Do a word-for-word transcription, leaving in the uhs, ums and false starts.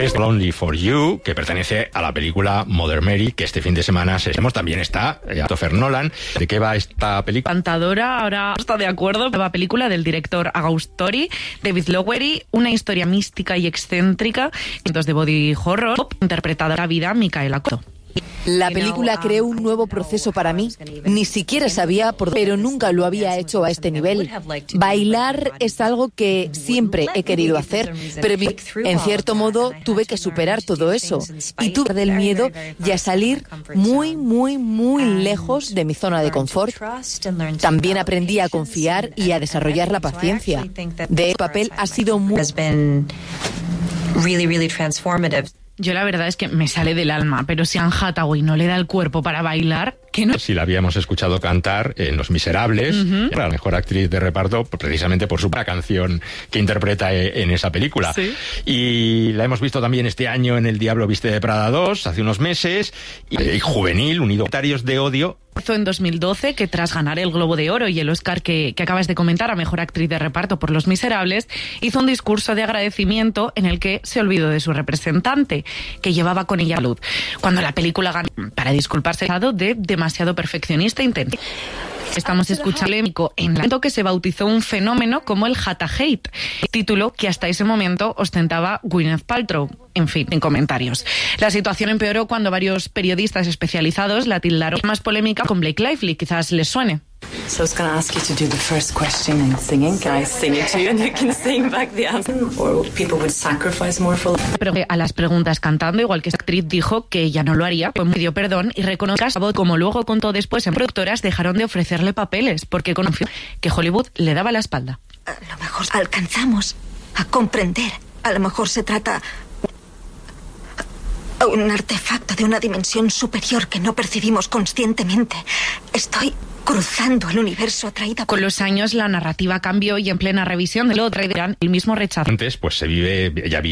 Es Only for You, que pertenece a la película Mother Mary, que este fin de semana tenemos. También está eh, Christopher Nolan. ¿De qué va esta película? Encantadora, ahora está de acuerdo. Nueva película del director August Story, David Lowery, una historia mística y excéntrica, de body horror, interpretada a la vida Micaela Coto. La película creó un nuevo proceso para mí. Ni siquiera sabía por dónde, pero nunca lo había hecho a este nivel. Bailar es algo que siempre he querido hacer, pero en cierto modo tuve que superar todo eso y tuve del miedo y a salir muy, muy, muy lejos de mi zona de confort. También aprendí a confiar y a desarrollar la paciencia. De papel ha sido muy... really, really transformative. Yo la verdad es que me sale del alma, pero si Anne Hathaway no le da el cuerpo para bailar, ¿qué no? Si la habíamos escuchado cantar en Los Miserables, uh-huh. Era la mejor actriz de reparto precisamente por su canción que interpreta en esa película. ¿Sí? Y la hemos visto también este año en El Diablo Viste de Prada dos, hace unos meses, y, y Juvenil, unido a comentarios de odio. En dos mil doce, que tras ganar el Globo de Oro y el Oscar que, que acabas de comentar a Mejor Actriz de Reparto por Los Miserables, hizo un discurso de agradecimiento en el que se olvidó de su representante, que llevaba con ella salud, cuando la película ganó para disculparse de demasiado perfeccionista e intenso. Estamos escuchando en el que se bautizó un fenómeno como el Hata Hate, título que hasta ese momento ostentaba Gwyneth Paltrow. En fin, en comentarios. La situación empeoró cuando varios periodistas especializados la tildaron más polémica con Blake Lively, quizás les suene. So I was going to ask you to do the first question in singing. Can I sing it to you and you can sing back the answer? Or people would sacrifice more for... Pero a las preguntas cantando, igual que esta actriz dijo que ya no lo haría, pues pidió perdón y reconoció que, como luego contó después, en productoras dejaron de ofrecerle papeles porque conoció que Hollywood le daba la espalda. A lo mejor alcanzamos a comprender. A lo mejor se trata... un artefacto de una dimensión superior que no percibimos conscientemente. Estoy cruzando el universo atraída. Con los años la narrativa cambió y en plena revisión de lo traerán el mismo rechazo. Antes, pues se vive, ya vive